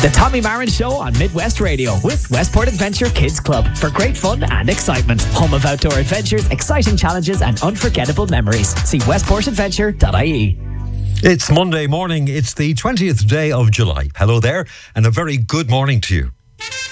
The Tommy Marin Show on Midwest Radio with Westport Adventure Kids Club for great fun and excitement. Home of outdoor adventures, exciting challenges and unforgettable memories. See westportadventure.ie. It's Monday morning. It's the 20th day of July. Hello there and a very good morning to you.